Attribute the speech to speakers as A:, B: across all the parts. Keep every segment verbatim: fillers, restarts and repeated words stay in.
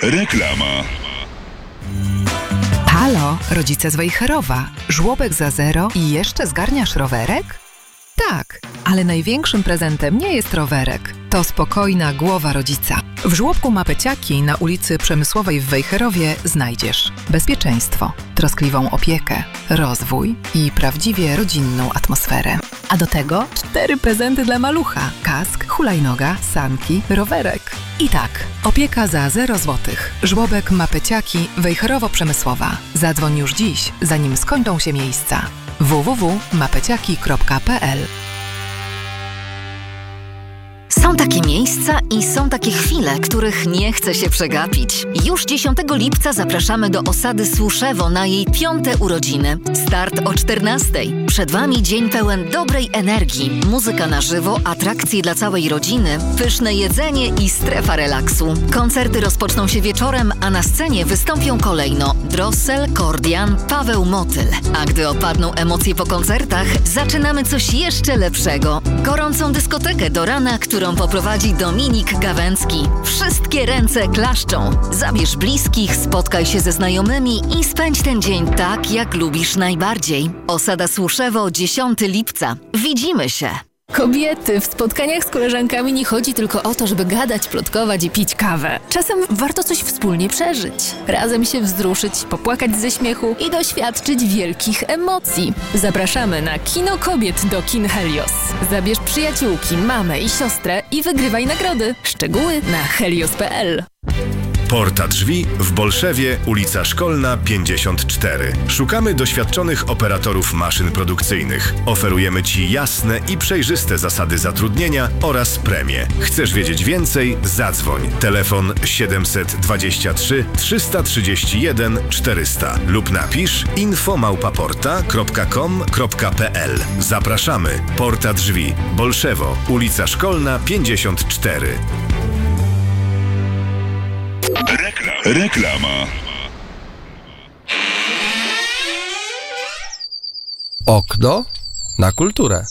A: Reklama.
B: Halo, rodzice z Wejherowa. Żłobek za zero i jeszcze zgarniasz rowerek? Tak, ale największym prezentem nie jest rowerek. To spokojna głowa rodzica. W żłobku Mapeciaki na ulicy Przemysłowej w Wejherowie znajdziesz bezpieczeństwo, troskliwą opiekę, rozwój i prawdziwie rodzinną atmosferę. A do tego cztery prezenty dla malucha. Kask, hulajnoga, sanki, rowerek. I tak, opieka za zero złotych. Żłobek Mapeciaki Wejherowo-Przemysłowa. Zadzwoń już dziś, zanim skończą się miejsca. w w w kropka mapeciaki kropka p l.
C: Są takie miejsca i są takie chwile, których nie chce się przegapić. Już dziesiątego lipca zapraszamy do osady Słuszewo na jej piąte urodziny. Start o czternastej. Przed Wami dzień pełen dobrej energii, muzyka na żywo, atrakcje dla całej rodziny, pyszne jedzenie i strefa relaksu. Koncerty rozpoczną się wieczorem, a na scenie wystąpią kolejno Drossel, Kordian, Paweł Motyl. A gdy opadną emocje po koncertach, zaczynamy coś jeszcze lepszego. Gorącą dyskotekę do rana, którą poprowadzi Dominik Gawęcki. Wszystkie ręce klaszczą. Zabierz bliskich, spotkaj się ze znajomymi i spędź ten dzień tak, jak lubisz najbardziej. Osada Słuszewo, dziesiątego lipca. Widzimy się!
D: Kobiety, w spotkaniach z koleżankami nie chodzi tylko o to, żeby gadać, plotkować i pić kawę. Czasem warto coś wspólnie przeżyć. Razem się wzruszyć, popłakać ze śmiechu i doświadczyć wielkich emocji. Zapraszamy na Kino Kobiet do Kin Helios. Zabierz przyjaciółki, mamę i siostrę i wygrywaj nagrody. Szczegóły na helios kropka p l.
E: Porta Drzwi w Bolszewie, ulica Szkolna pięćdziesiąt cztery. Szukamy doświadczonych operatorów maszyn produkcyjnych. Oferujemy Ci jasne i przejrzyste zasady zatrudnienia oraz premie. Chcesz wiedzieć więcej? Zadzwoń. Telefon siedem dwa trzy, trzy trzy jeden, czterysta lub napisz info małpa porta kropka com kropka p l. Zapraszamy. Porta Drzwi, Bolszewo, ulica Szkolna pięćdziesiąt cztery.
A: Reklama.
F: Okno na kulturę.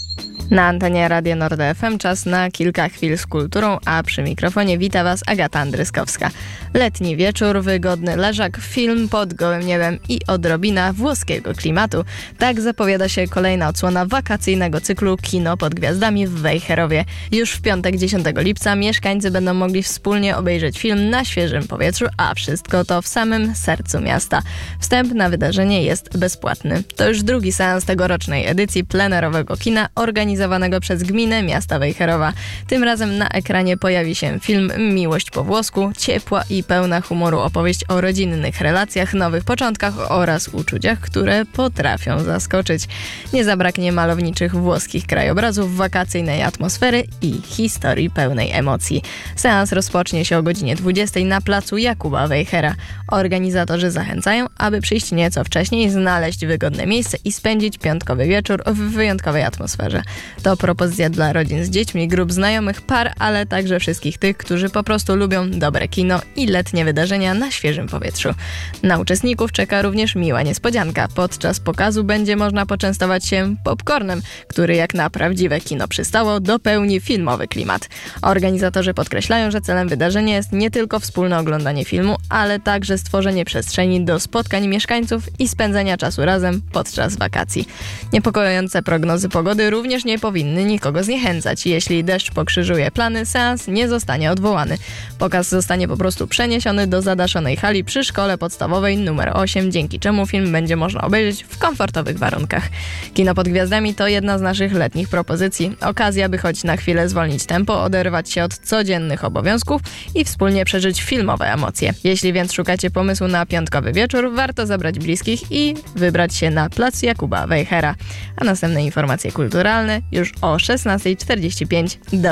G: Na antenie Radia Nord F M czas na kilka chwil z kulturą, a przy mikrofonie wita Was Agata Andryskowska. Letni wieczór, wygodny leżak, film pod gołym niebem i odrobina włoskiego klimatu. Tak zapowiada się kolejna odsłona wakacyjnego cyklu Kino pod Gwiazdami w Wejherowie. Już w piątek dziesiątego lipca mieszkańcy będą mogli wspólnie obejrzeć film na świeżym powietrzu, a wszystko to w samym sercu miasta. Wstęp na wydarzenie jest bezpłatny. To już drugi seans tegorocznej edycji plenerowego kina organizowanego przez gminę miasta Wejherowa. Tym razem na ekranie pojawi się film Miłość po włosku, ciepła i pełna humoru opowieść o rodzinnych relacjach, nowych początkach oraz uczuciach, które potrafią zaskoczyć. Nie zabraknie malowniczych włoskich krajobrazów, wakacyjnej atmosfery i historii pełnej emocji. Seans rozpocznie się o godzinie dwudziestej na placu Jakuba Wejhera. Organizatorzy zachęcają, aby przyjść nieco wcześniej, znaleźć wygodne miejsce i spędzić piątkowy wieczór w wyjątkowej atmosferze. To propozycja dla rodzin z dziećmi, grup znajomych, par, ale także wszystkich tych, którzy po prostu lubią dobre kino i letnie wydarzenia na świeżym powietrzu. Na uczestników czeka również miła niespodzianka. Podczas pokazu będzie można poczęstować się popcornem, który jak na prawdziwe kino przystało dopełni filmowy klimat. Organizatorzy podkreślają, że celem wydarzenia jest nie tylko wspólne oglądanie filmu, ale także stworzenie przestrzeni do spotkań mieszkańców i spędzenia czasu razem podczas wakacji. Niepokojące prognozy pogody również nie powinny nikogo zniechęcać. Jeśli deszcz pokrzyżuje plany, seans nie zostanie odwołany. Pokaz zostanie po prostu przeniesiony do zadaszonej hali przy szkole podstawowej numer osiem, dzięki czemu film będzie można obejrzeć w komfortowych warunkach. Kino pod Gwiazdami to jedna z naszych letnich propozycji. Okazja, by choć na chwilę zwolnić tempo, oderwać się od codziennych obowiązków i wspólnie przeżyć filmowe emocje. Jeśli więc szukacie pomysłu na piątkowy wieczór, warto zabrać bliskich i wybrać się na plac Jakuba Wejhera. A następne informacje kulturalne już o szesnasta czterdzieści pięć. Do